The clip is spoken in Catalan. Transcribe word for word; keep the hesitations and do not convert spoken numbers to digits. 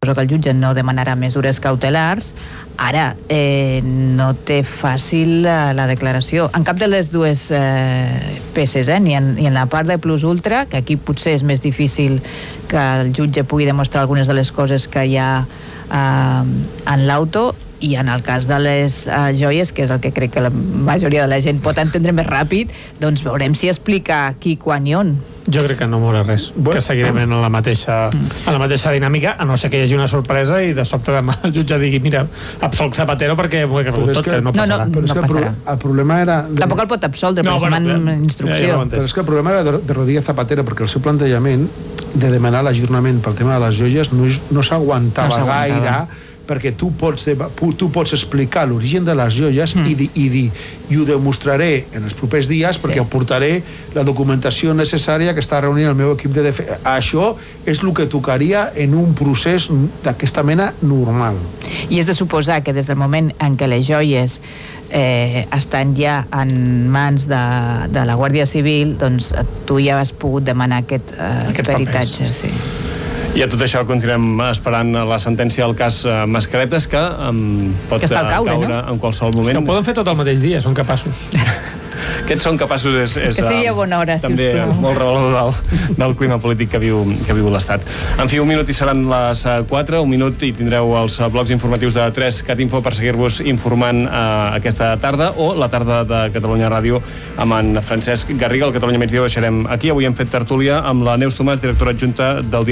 que el jutge no demanarà mesures cautelars. Ara, eh, no té fàcil la, la declaració. En cap de les dues eh, peces, eh, ni, en, ni en la part de plus ultra, que aquí potser és més difícil que el jutge pugui demostrar algunes de les coses que hi ha eh, en l'auto, i en el cas de les uh, joies, que és el que crec que la majoria de la gent pot entendre més ràpid, doncs veurem si explica qui, quan i on. Jo crec que no mourà res, bueno, que seguirem en la mateixa, en la mateixa dinàmica, a no ser que hi hagi una sorpresa i de sobte demà el jutge digui, mira, absolc Zapatero perquè m'ho he cregut tot, que, que no passarà. No, no, no, no passarà. El, pro el problema era... De... Tampoc el pot absoldre, no, però bueno, en instrucció. Ja, ja però és que el problema era de, de Rodríguez Zapatero, perquè el seu plantejament de demanar l'ajornament pel tema de les joies no, no s'aguantava no gaire, perquè tu pots, tu pots explicar l'origen de les joies mm. i, di, i dir, i ho demostraré en els propers dies perquè sí. aportaré la documentació necessària que està reunint el meu equip de defensa. Això és el que tocaria en un procés d'aquesta mena normal. I és de suposar que des del moment en què les joies eh, estan ja en mans de, de la Guàrdia Civil, doncs tu ja has pogut demanar aquest, eh, aquest peritatge. Sí. I a tot això continuem esperant la sentència del cas uh, Mascaretes, que um, pot que està al caure, caure no? en qualsevol moment. És que ho poden fer tot el mateix dia, són capaços. Aquests són capaços, és, és que sigui a bona hora, també sisplau. Molt revelador del, del clima polític que viu, que viu l'Estat. En fi, un minut i seran les quatre, un minut i tindreu els blocs informatius de tres Catinfo per seguir-vos informant uh, aquesta tarda, o la tarda de Catalunya Ràdio amb en Francesc Garriga. El Catalunya Migdia ho deixarem aquí. Avui hem fet tertúlia amb la Neus Tomàs, directora adjunta del